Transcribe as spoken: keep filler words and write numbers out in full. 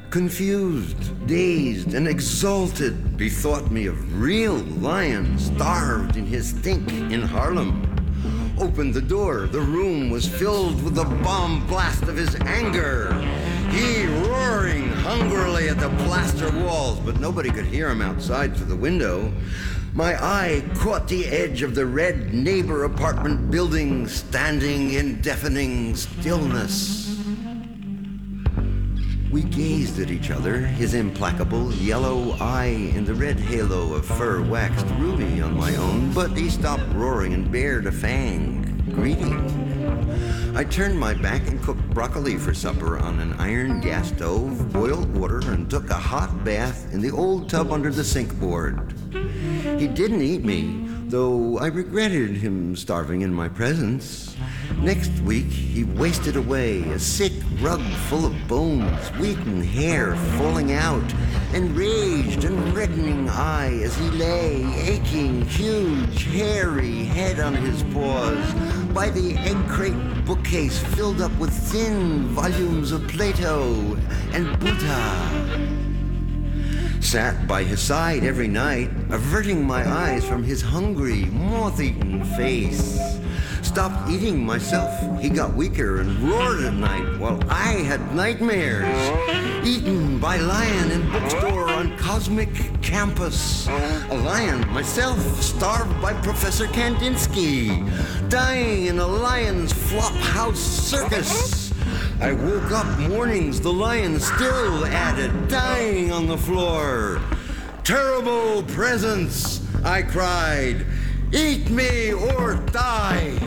Confused, dazed, and exalted, bethought me of real lions starved in his think in Harlem. Opened the door. The room was filled with the bomb blast of his anger. He roaring hungrily at the plaster walls, but nobody could hear him outside through the window. My eye caught the edge of the red neighbor apartment building, standing in deafening stillness. We gazed at each other, his implacable yellow eye in the red halo of fur waxed ruby on my own, but he stopped roaring and bared a fang, greeting. I turned my back and cooked broccoli for supper on an iron gas stove, boiled water, and took a hot bath in the old tub under the sink board. He didn't eat me, though I regretted him starving in my presence. Next week, he wasted away, a sick rug full of bones, wheaten hair falling out, enraged and reddening eye as he lay, aching, huge, hairy head on his paws, by the egg crate bookcase filled up with thin volumes of Plato and Buddha. Sat by his side every night, averting my eyes from his hungry, moth-eaten face. Stopped eating myself. He got weaker and roared at night while I had nightmares. Eaten by lion in bookstore on Cosmic Campus. A lion myself, starved by Professor Kandinsky. Dying in a lion's flop house circus. I woke up mornings, the lion still at it, dying on the floor. Terrible presence, I cried. Eat me or die.